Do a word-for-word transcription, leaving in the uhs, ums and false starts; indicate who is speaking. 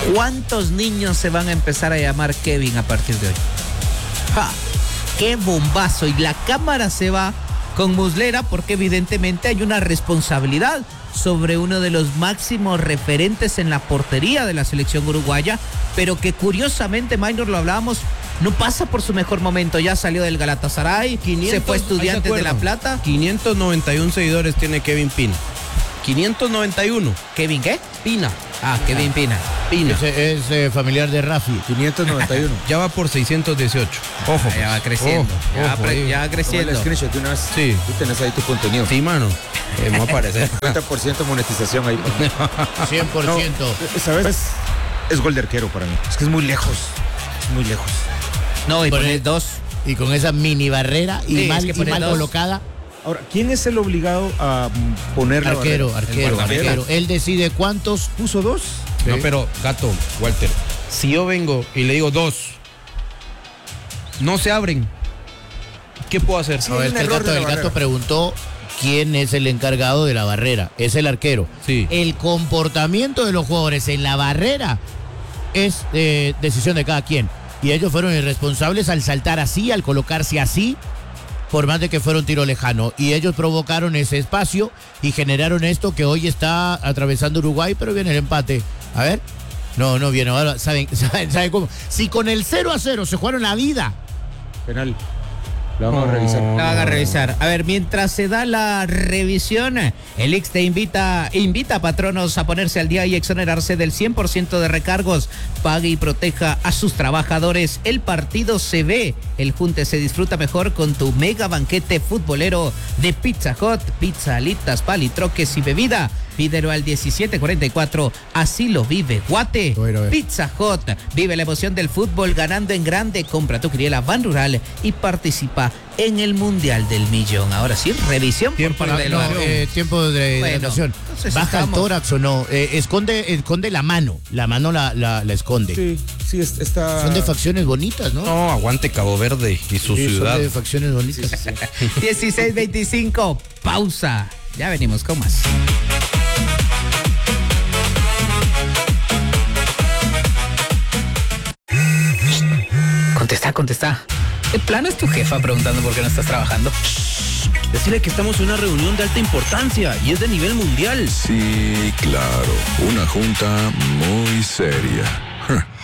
Speaker 1: ¿Cuántos niños se van a empezar a llamar Kevin a partir de hoy? ¡Ja! ¡Qué bombazo! Y la cámara se va con Muslera porque evidentemente hay una responsabilidad sobre uno de los máximos referentes en la portería de la selección uruguaya, pero que curiosamente, Maynor, lo hablábamos, no pasa por su mejor momento. Ya salió del Galatasaray, quinientos, se fue Estudiantes de La Plata.
Speaker 2: quinientos noventa y uno seguidores tiene Kevin Pina. quinientos noventa y uno.
Speaker 1: ¿Kevin qué?
Speaker 2: Pina.
Speaker 1: Ah, Kevin Pina.
Speaker 2: Pina.
Speaker 3: Ese es eh, familiar de Rafi.
Speaker 4: quinientos noventa y uno.
Speaker 2: Ya va por seiscientos dieciocho. Ojo. Pues.
Speaker 1: Ya va creciendo.
Speaker 2: Ojo,
Speaker 1: ya,
Speaker 2: ojo,
Speaker 1: pre,
Speaker 2: eh.
Speaker 1: ya va creciendo.
Speaker 4: El screenshot de una vez.
Speaker 2: Sí.
Speaker 4: Tú tenés ahí tu contenido.
Speaker 2: Sí, mano. Eh, me va a aparecer.
Speaker 4: cincuenta por ciento monetización ahí.
Speaker 3: cien por ciento.
Speaker 4: No, ¿sabes? Es gol de arquero para mí. Es que es muy lejos. Es muy lejos.
Speaker 1: No, y
Speaker 3: Por
Speaker 1: pones
Speaker 3: el-
Speaker 1: dos.
Speaker 3: Y con esa mini barrera y
Speaker 1: Sí,
Speaker 3: mal,
Speaker 1: es que
Speaker 3: y
Speaker 1: pone
Speaker 3: mal
Speaker 1: dos.
Speaker 3: colocada.
Speaker 4: Ahora, ¿quién es el obligado a mm, poner la
Speaker 3: Arquero,
Speaker 4: barrera?
Speaker 3: arquero,
Speaker 4: El guardameta.
Speaker 3: arquero. Él decide cuántos.
Speaker 4: ¿Puso dos?
Speaker 2: No, pero, Gato, Walter, si yo vengo y le digo dos, no se abren, ¿qué puedo hacer?
Speaker 3: No,
Speaker 4: hay
Speaker 3: es
Speaker 4: un
Speaker 3: que el
Speaker 4: error
Speaker 3: gato,
Speaker 4: de la
Speaker 3: el gato
Speaker 4: barrera.
Speaker 3: preguntó quién es el encargado de la barrera. Es el arquero.
Speaker 2: Sí.
Speaker 3: El comportamiento de los jugadores en la barrera es eh, decisión de cada quien. Y ellos fueron irresponsables al saltar así, al colocarse así, por más de que fuera un tiro lejano. Y ellos provocaron ese espacio y generaron esto que hoy está atravesando Uruguay, pero viene el empate. A ver. No, no viene. Ahora, ¿saben, saben, saben cómo? Si con el cero a cero se jugaron la vida.
Speaker 4: Penal. Lo vamos
Speaker 2: No.
Speaker 4: a revisar.
Speaker 1: La van a revisar. A ver, mientras se da la revisión, el I X te invita, invita a patronos a ponerse al día y exonerarse del cien por ciento de recargos. Pague y proteja a sus trabajadores. El partido se ve, el junte se disfruta mejor con tu mega banquete futbolero de Pizza Hut, pizza, alitas, palitroques y bebida. Pídelo al diecisiete cuarenta y cuatro, así lo vive Guate.
Speaker 3: Bueno, eh.
Speaker 1: Pizza Hut, vive la emoción del fútbol ganando en grande. Compra tu quiniela Ban Rural y participa en el Mundial del Millón. Ahora sí, revisión por
Speaker 2: Tiempo
Speaker 1: parte del
Speaker 3: No,
Speaker 1: bar.
Speaker 3: eh, tiempo de
Speaker 1: Bueno,
Speaker 3: hidratación.
Speaker 1: entonces
Speaker 3: ¿Baja
Speaker 1: estamos-
Speaker 3: el tórax o no? Eh, esconde, esconde la mano. La mano la, la, la esconde.
Speaker 4: Sí, sí, es- está...
Speaker 3: Son de facciones bonitas, ¿no?
Speaker 2: No, aguante Cabo Verde y su
Speaker 3: Sí,
Speaker 2: ciudad.
Speaker 3: son de facciones bonitas.
Speaker 1: dieciséis veinticinco, pausa. Ya venimos con más. Contesta, contesta. ¿De plano es tu jefa preguntando por qué no estás trabajando?
Speaker 2: Decirle que estamos en una reunión de alta importancia y es de nivel mundial.
Speaker 5: Sí, claro. Una junta muy seria.